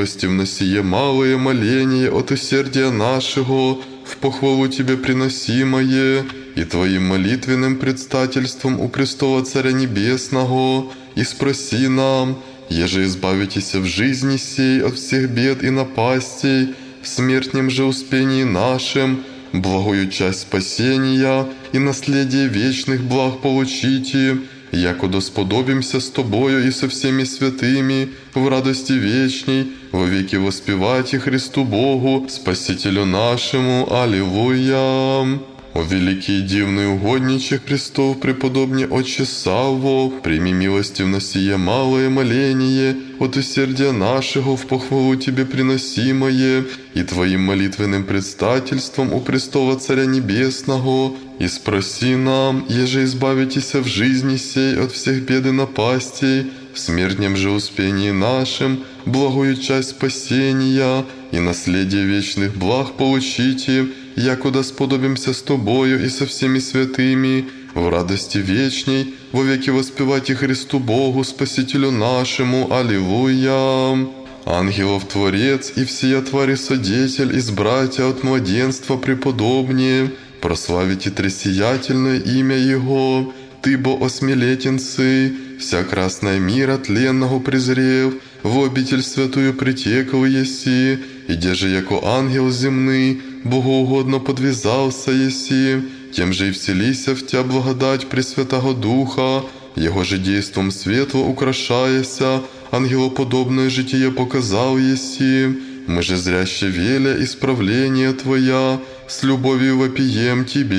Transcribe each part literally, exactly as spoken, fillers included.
милостив на сие малое моление от усердия нашего, в похвалу Тебе приносимое, и Твоим молитвенным предстательством у престола Царя Небесного, и спроси нам, еже избавитеся в жизни сей от всех бед и напастей, в смертнем же успении нашем, благою часть спасения и наследие вечных благ получите, якодо сподобимся с Тобою и со всеми святыми в радости вечней, во веки воспевать и Христу Богу, Спасителю нашему. Аллилуйя! О великий и дивный угодниче Христов, преподобне Отче Савво, прими милостив на сие малое моление от усердия нашего в похвалу Тебе приносимое, и Твоим молитвенным предстательством у престола Царя Небесного, и спроси нам, еже избавитеся в жизни сей от всех бед и напастей, в смертнем же успении нашем, благую часть спасения и наследие вечных благ получите, якуда сподобимся с Тобою и со всеми святыми, в радости вечней, во веки воспевать и Христу Богу, Спасителю нашему. Аллилуйя! Ангелов Творец и всея твари Содетель, избратья от младенства преподобнее, прославите тресиятельное имя Его, Ты, бо осмелетенцы, вся красная мира тленного презрев, в обитель святую притекал еси, и деже яко ангел земный, богоугодно подвязался еси, тем же и вселися в Тя благодать Пресвятого Духа, Его же действом светло украшаяся, ангелоподобное житие показал еси, мы же зряще веля исправление Твоя, с любовью вопием Тебе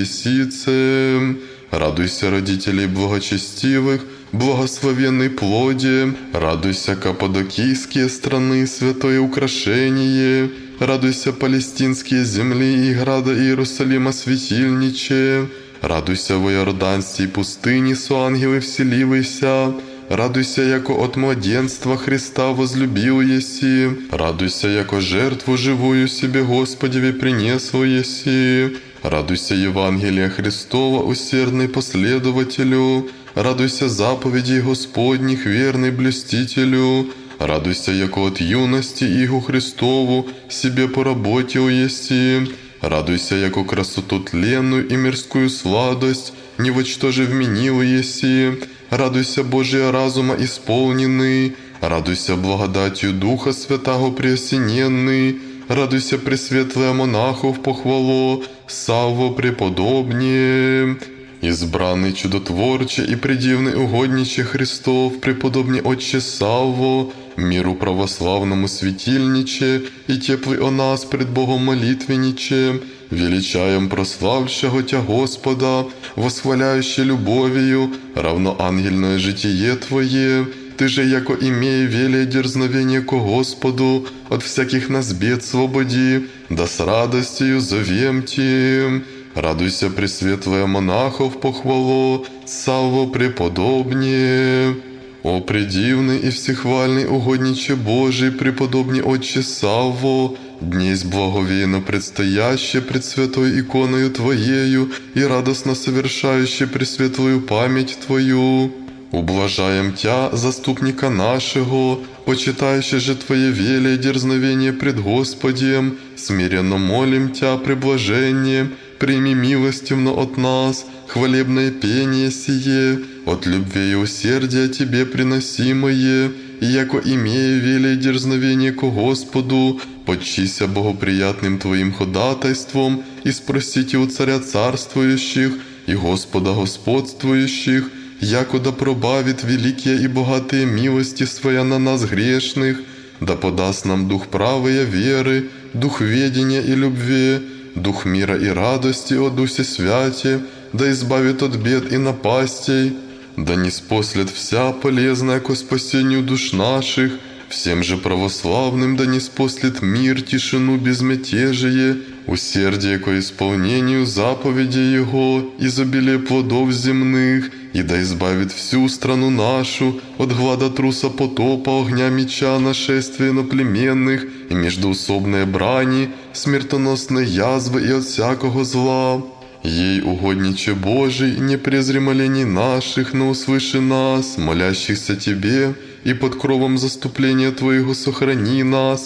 сице. Радуйся, родителей благочестивых, благословенной плоде, радуйся, каппадокийские страны, святое украшение, радуйся, палестинские земли и града Иерусалима светильниче, радуйся, во Иорданской пустыне со ангелы вселивайся, радуйся, яко от младенства Христа возлюбил еси, радуйся, яко жертву живую себе Господеве принесл еси, радуйся, Евангелия Христова, усердный последователю, радуйся, заповедей Господних, верный блюстителю, радуйся, яко от юности Игу Христову себе поработил еси, радуйся, яко красоту тленную и мирскую сладость не во что же вменил еси, радуйся, Божия разума исполненный, радуйся, благодатью Духа Святаго преосененный, радуйся, пресветлая монахов похвало, Савво преподобнее. Избранный чудотворче и предивный угодниче Христов, преподобне Отче Савво, миру православному светильниче и теплый о нас пред Богом молитвенниче, величаем прославшего Тя Господа, восхваляюще любовью, равно ангельное житие Твое, Ты же, яко имея велие дерзновение ко Господу, от всяких нас бед свободи, да с радостью зовем Ти. Радуйся, пресветлая монахов похвало, Савво преподобнее. О предивный и всехвальный угодниче Божий, преподобне Отче Савво, днесь благовейно предстояще пред святой иконою Твоею и радостно совершающее пресветлую память Твою, ублажаем Тя, заступника нашего, почитающий же Твое велие дерзновение пред Господем, смиренно молим Тя, преблажение, прими милостивно от нас хвалебное пение сие, от любви и усердия Тебе приносимое, и яко имея велие дерзновение ко Господу, подчися богоприятным Твоим ходатайством и спросите у Царя царствующих и Господа господствующих, якуда пробавит великие и богатые милости Своя на нас грешных, да подаст нам дух правой веры, дух ведения и любви, дух мира и радости о Духе Святе, да избавит от бед и напастей, да ниспослед вся полезная ко спасению душ наших, всем же православным да ниспослед мир, тишину, безмятежие, усердие ко исполнению заповедей Его, изобилие плодов земных, и да избавит всю страну нашу от глада труса потопа, огня меча, нашествия иноплеменных и междоусобные брани, смертоносной язвы и от всякого зла. Ей угодниче Божий, не презри молений наших, но услыши нас, молящихся Тебе, и под кровом заступления Твоего сохрани нас,